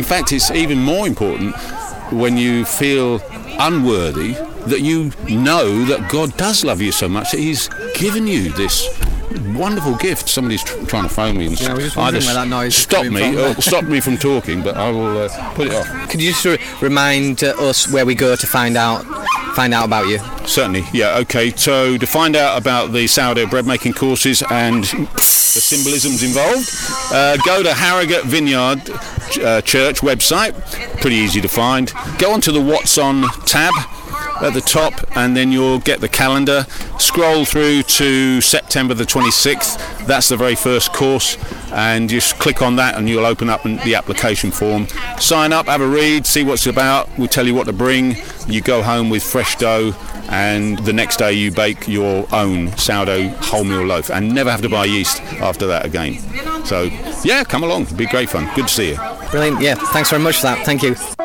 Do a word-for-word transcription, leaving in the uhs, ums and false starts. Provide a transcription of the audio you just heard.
fact, it's even more important when you feel unworthy, that you know that God does love you so much that he's given you this wonderful gift. Somebody's tr- trying to phone me and yeah, s- either s- where that noise stop me from. or stop me from talking, but I will uh, put it off. Could you just re- remind uh, us where we go to find out find out about you? Certainly, yeah, okay. So to find out about the sourdough bread making courses and the symbolisms involved, uh, go to Harrogate Vineyard uh, Church website, pretty easy to find. Go onto the What's On tab at the top, and then you'll get the calendar. Scroll through to September the twenty-sixth. That's the very first course, and just click on that and you'll open up the application form. Sign up, have a read, see what it's about. We'll tell you what to bring. You go home with fresh dough, and the next day you bake your own sourdough wholemeal loaf and never have to buy yeast after that again. So yeah, come along, it'll be great fun. Good to see you. Brilliant. Yeah, thanks very much for that. Thank you.